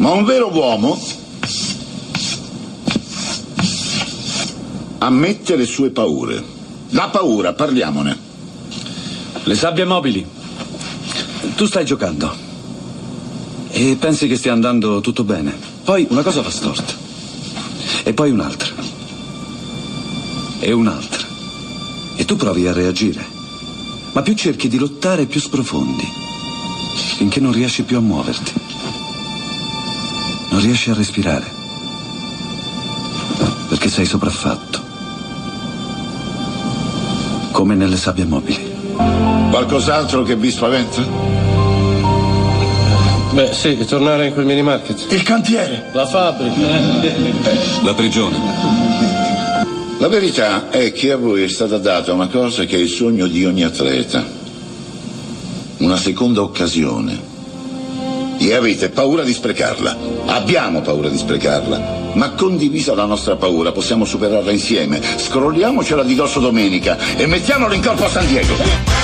Ma un vero uomo ammette le sue paure. La paura, parliamone. Le sabbie mobili. Tu stai giocando e pensi che stia andando tutto bene. Poi una cosa va storta. E poi un'altra. E un'altra. E tu provi a reagire. Ma più cerchi di lottare, più sprofondi. Finché non riesci più a muoverti. Non riesci a respirare. Perché sei sopraffatto. Come nelle sabbie mobili. Qualcos'altro che vi spaventa? Beh, sì, tornare in quel mini market. Il cantiere. La fabbrica. La prigione. La verità è che a voi è stata data una cosa che è il sogno di ogni atleta. Una seconda occasione. E avete paura di sprecarla. Abbiamo paura di sprecarla. Ma condivisa la nostra paura possiamo superarla insieme. Scrolliamocela di dosso domenica e mettiamola in corpo a San Diego.